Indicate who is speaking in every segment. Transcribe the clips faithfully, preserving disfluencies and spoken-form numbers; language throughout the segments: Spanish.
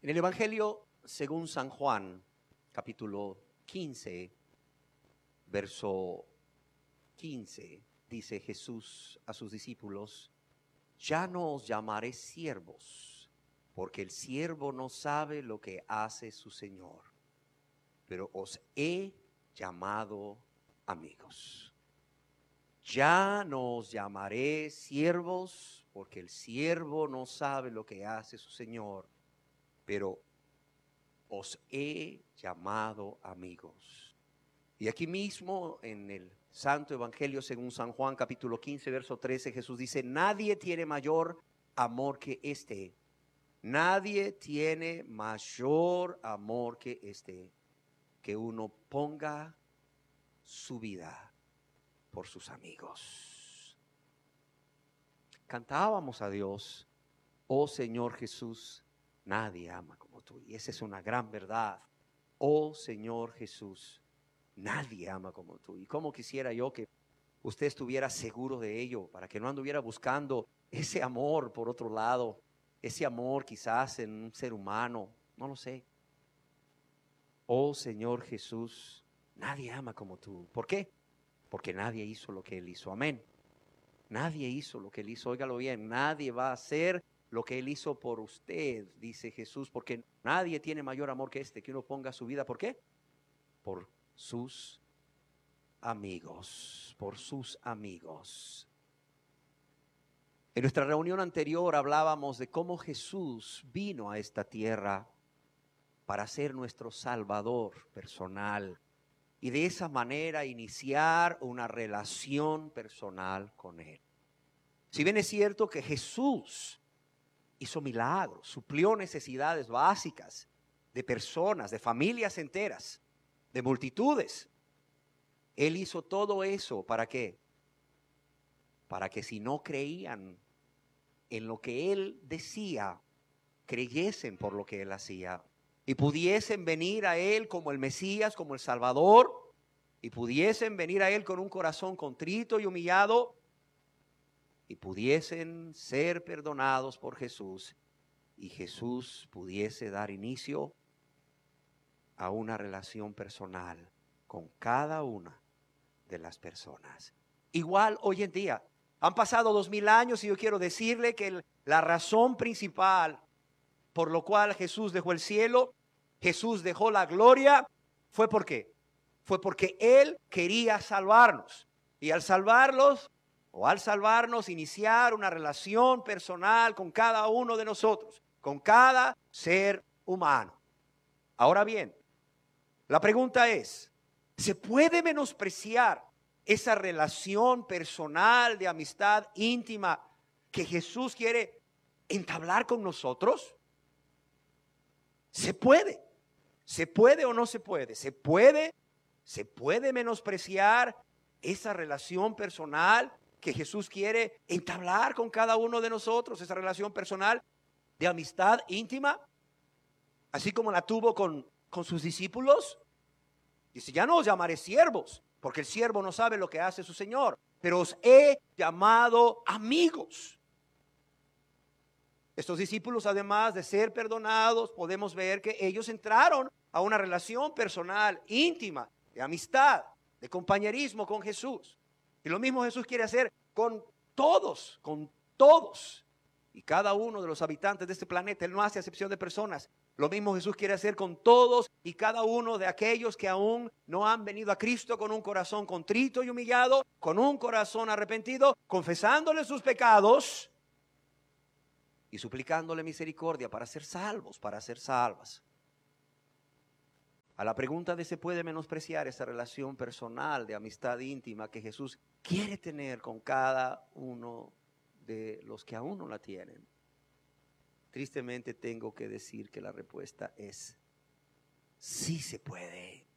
Speaker 1: En el Evangelio según San Juan, capítulo quince, verso quince, dice Jesús a sus discípulos: ya no os llamaré siervos, porque el siervo no sabe lo que hace su Señor, pero os he llamado amigos. Ya no os llamaré siervos, porque el siervo no sabe lo que hace su Señor, pero os he llamado amigos. Y aquí mismo en el Santo Evangelio según San Juan, capítulo quince, verso trece, Jesús dice: nadie tiene mayor amor que este. Nadie tiene mayor amor que este, que uno ponga su vida por sus amigos. Cantábamos a Dios: oh Señor Jesús, nadie ama como tú. Y esa es una gran verdad. Oh Señor Jesús, nadie ama como tú. Y cómo quisiera yo que usted estuviera seguro de ello, para que no anduviera buscando ese amor por otro lado, ese amor quizás en un ser humano, no lo sé. Oh Señor Jesús, nadie ama como tú. ¿Por qué? Porque nadie hizo lo que Él hizo. Amén. Nadie hizo lo que Él hizo. Óigalo bien, nadie va a hacer lo que Él hizo por usted, dice Jesús, porque nadie tiene mayor amor que este, que uno ponga su vida. ¿Por qué? Por sus amigos, por sus amigos. En nuestra reunión anterior hablábamos de cómo Jesús vino a esta tierra para ser nuestro Salvador personal y de esa manera iniciar una relación personal con Él. Si bien es cierto que Jesús hizo milagros, suplió necesidades básicas de personas, de familias enteras, de multitudes, Él hizo todo eso, ¿para qué? Para que si no creían en lo que Él decía, creyesen por lo que Él hacía y pudiesen venir a Él como el Mesías, como el Salvador, y pudiesen venir a Él con un corazón contrito y humillado, y pudiesen ser perdonados por Jesús, y Jesús pudiese dar inicio a una relación personal con cada una de las personas. Igual hoy en día, han pasado dos mil años y yo quiero decirle que el, la razón principal por lo cual Jesús dejó el cielo, Jesús dejó la gloria, fue ¿por qué? Fue porque Él quería salvarnos. Y al salvarlos, o al salvarnos, iniciar una relación personal con cada uno de nosotros, con cada ser humano. Ahora bien, la pregunta es, ¿se puede menospreciar esa relación personal de amistad íntima que Jesús quiere entablar con nosotros? ¿Se puede? ¿Se puede o no se puede? ¿Se puede? ¿Se puede menospreciar esa relación personal que Jesús quiere entablar con cada uno de nosotros? Esa relación personal de amistad íntima, así como la tuvo con, con sus discípulos. Dice: ya no os llamaré siervos, porque el siervo no sabe lo que hace su Señor, pero os he llamado amigos. Estos discípulos, además de ser perdonados, podemos ver que ellos entraron a una relación personal, íntima, de amistad, de compañerismo con Jesús. Y lo mismo Jesús quiere hacer con todos, con todos. Y cada uno de los habitantes de este planeta, Él no hace acepción de personas. Lo mismo Jesús quiere hacer con todos y cada uno de aquellos que aún no han venido a Cristo con un corazón contrito y humillado, con un corazón arrepentido, confesándole sus pecados y suplicándole misericordia para ser salvos, para ser salvas. A la pregunta de ¿se puede menospreciar esa relación personal de amistad íntima que Jesús quiere tener con cada uno de los que aún no la tienen? Tristemente tengo que decir que la respuesta es sí se puede.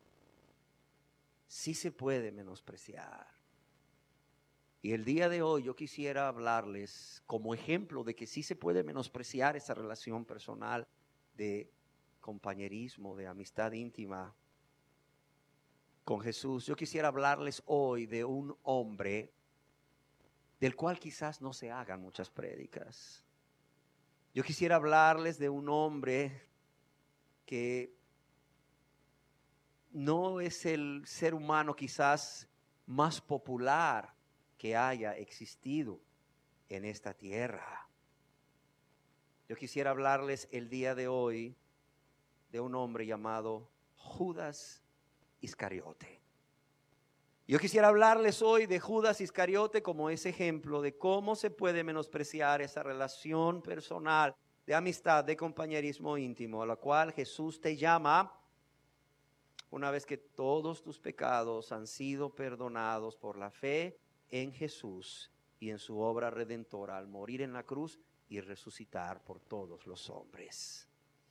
Speaker 1: Sí se puede menospreciar. Y el día de hoy yo quisiera hablarles como ejemplo de que sí se puede menospreciar esa relación personal de compañerismo, de amistad íntima con Jesús. Yo quisiera hablarles hoy de un hombre del cual quizás no se hagan muchas prédicas. Yo quisiera hablarles de un hombre que no es el ser humano quizás más popular que haya existido en esta tierra. Yo quisiera hablarles el día de hoy de un hombre llamado Judas Iscariote. Yo quisiera hablarles hoy de Judas Iscariote como ese ejemplo de cómo se puede menospreciar esa relación personal de amistad, de compañerismo íntimo, a la cual Jesús te llama una vez que todos tus pecados han sido perdonados por la fe en Jesús y en su obra redentora al morir en la cruz y resucitar por todos los hombres.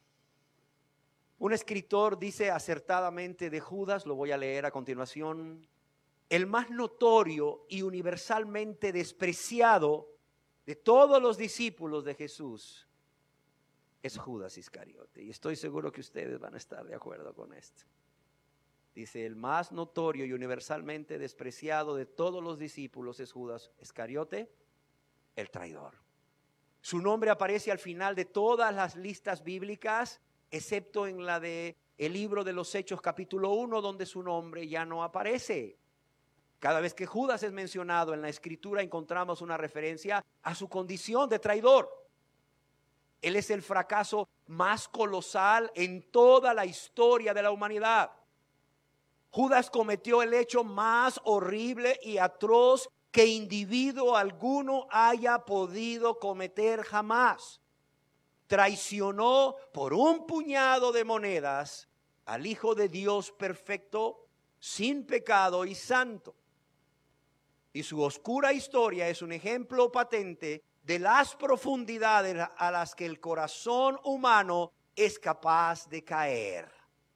Speaker 1: Un escritor dice acertadamente de Judas, lo voy a leer a continuación: el más notorio y universalmente despreciado de todos los discípulos de Jesús es Judas Iscariote. Y estoy seguro que ustedes van a estar de acuerdo con esto. Dice, el más notorio y universalmente despreciado de todos los discípulos es Judas Iscariote, el traidor. Su nombre aparece al final de todas las listas bíblicas, excepto en la de el libro de los Hechos capítulo uno, donde su nombre ya no aparece. Cada vez que Judas es mencionado en la Escritura encontramos una referencia a su condición de traidor. Él es el fracaso más colosal en toda la historia de la humanidad. Judas cometió el hecho más horrible y atroz que individuo alguno haya podido cometer jamás. Traicionó por un puñado de monedas al Hijo de Dios perfecto, sin pecado y santo. Y su oscura historia es un ejemplo patente de las profundidades a las que el corazón humano es capaz de caer.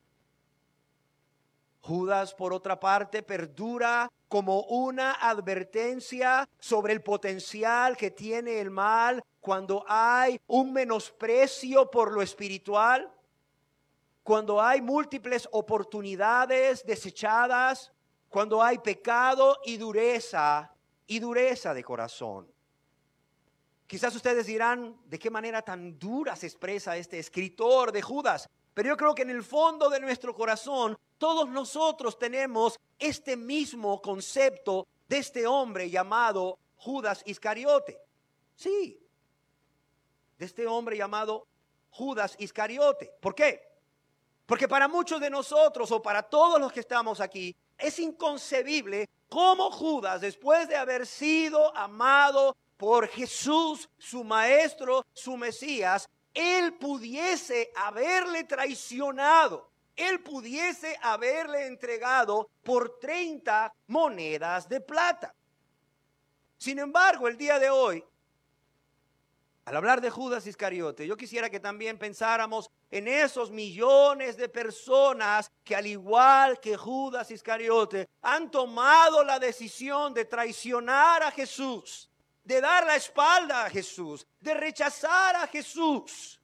Speaker 1: Judas, por otra parte, perdura como una advertencia sobre el potencial que tiene el mal cuando hay un menosprecio por lo espiritual, cuando hay múltiples oportunidades desechadas, cuando hay pecado y dureza, y dureza de corazón. Quizás ustedes dirán, ¿de qué manera tan dura se expresa este escritor de Judas? Pero yo creo que en el fondo de nuestro corazón, todos nosotros tenemos este mismo concepto de este hombre llamado Judas Iscariote. Sí, de este hombre llamado Judas Iscariote. ¿Por qué? Porque para muchos de nosotros, o para todos los que estamos aquí, es inconcebible cómo Judas, después de haber sido amado por Jesús, su maestro, su Mesías, él pudiese haberle traicionado, él pudiese haberle entregado por treinta monedas de plata. Sin embargo, el día de hoy, al hablar de Judas Iscariote, yo quisiera que también pensáramos en esos millones de personas que, al igual que Judas Iscariote, han tomado la decisión de traicionar a Jesús, de dar la espalda a Jesús, de rechazar a Jesús.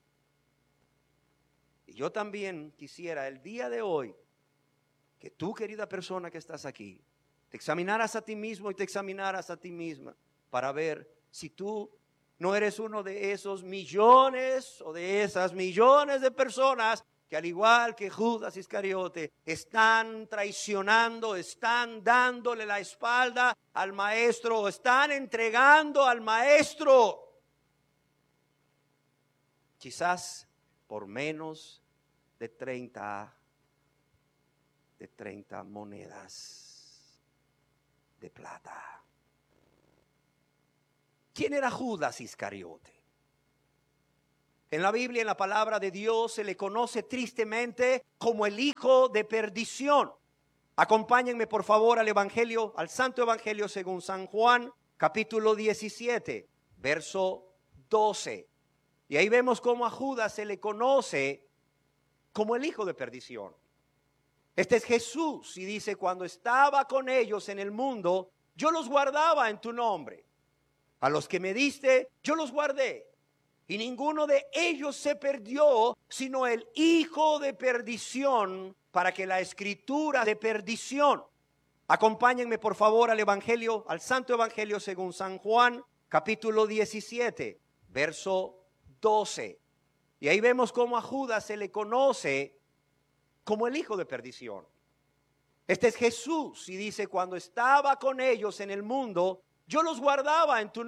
Speaker 1: Y yo también quisiera el día de hoy que tú, querida persona que estás aquí, te examinaras a ti mismo y te examinaras a ti misma para ver si tú no eres uno de esos millones o de esas millones de personas que, al igual que Judas Iscariote, están traicionando, están dándole la espalda al maestro, o están entregando al maestro, quizás por menos de treinta, de treinta monedas de plata. ¿Quién era Judas Iscariote? En la Biblia, en la palabra de Dios, se le conoce tristemente como el hijo de perdición. Acompáñenme por favor al Evangelio, al Santo Evangelio según San Juan, capítulo diecisiete, verso doce. Y ahí vemos cómo a Judas se le conoce como el hijo de perdición. Este es Jesús, y dice, cuando estaba con ellos en el mundo, yo los guardaba en tu nombre. A los que me diste, yo los guardé. Y ninguno de ellos se perdió, sino el hijo de perdición, para que la escritura de perdición. Acompáñenme por favor al Evangelio, al Santo Evangelio según San Juan, capítulo diecisiete, verso doce. Y ahí vemos cómo a Judas se le conoce como el hijo de perdición. Este es Jesús y dice, cuando estaba con ellos en el mundo, yo los guardaba en tu